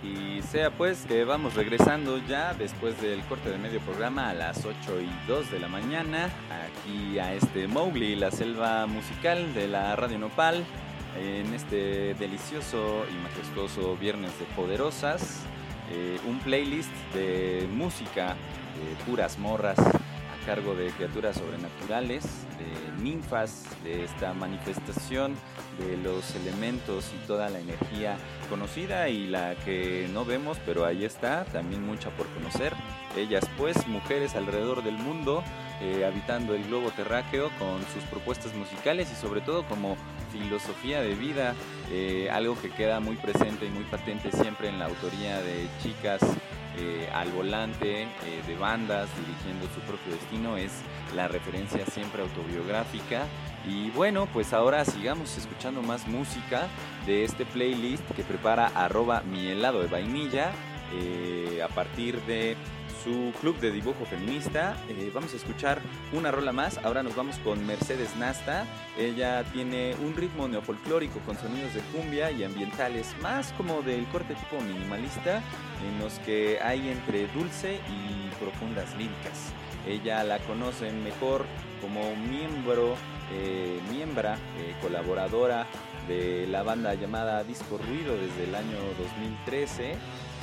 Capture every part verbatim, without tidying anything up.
Y sea pues que vamos regresando ya después del corte de medio programa a las ocho y dos de la mañana, aquí a este Mowgli, la selva musical de la Radio Nopal, en este delicioso y majestuoso Viernes de Poderosas, eh, un playlist de música de puras morras a cargo de criaturas sobrenaturales, de ninfas, de esta manifestación de los elementos y toda la energía conocida y la que no vemos, pero ahí está, también mucha por conocer. Ellas pues, mujeres alrededor del mundo, eh, habitando el globo terráqueo con sus propuestas musicales y sobre todo como filosofía de vida, eh, algo que queda muy presente y muy patente siempre en la autoría de chicas eh, al volante, eh, de bandas dirigiendo su propio destino, es la referencia siempre autobiográfica. Y bueno, pues ahora sigamos escuchando más música de este playlist que prepara arroba mi helado de vainilla, eh, a partir de su club de dibujo feminista. Eh, vamos a escuchar una rola más. Ahora nos vamos con Mercedes Nasta. Ella tiene un ritmo neofolclórico con sonidos de cumbia y ambientales más como del corte tipo minimalista, en los que hay entre dulce y profundas líricas. Ella la conocen mejor como miembro, eh, miembra, eh, colaboradora de la banda llamada Disco Ruido desde el año dos mil trece.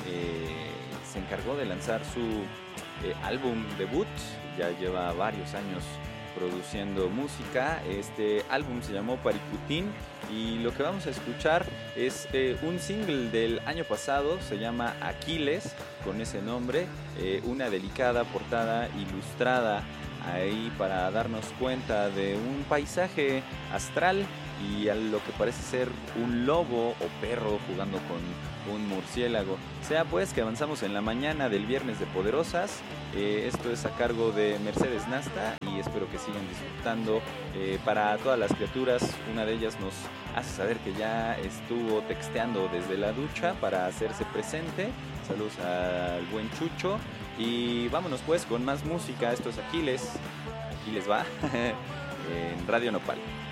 Eh, se encargó de lanzar su eh, álbum debut, ya lleva varios años produciendo música. Este álbum se llamó Paricutín y lo que vamos a escuchar es eh, un single del año pasado, se llama Aquiles, con ese nombre, eh, una delicada portada ilustrada ahí para darnos cuenta de un paisaje astral y a lo que parece ser un lobo o perro jugando con un murciélago. Sea pues que avanzamos en la mañana del Viernes de Poderosas. Eh, esto es a cargo de Mercedes Nasta y espero que sigan disfrutando. Eh, para todas las criaturas, una de ellas nos hace saber que ya estuvo texteando desde la ducha para hacerse presente. Saludos al buen Chucho y vámonos pues con más música. Esto es Aquiles, Aquiles va en Radio Nopal.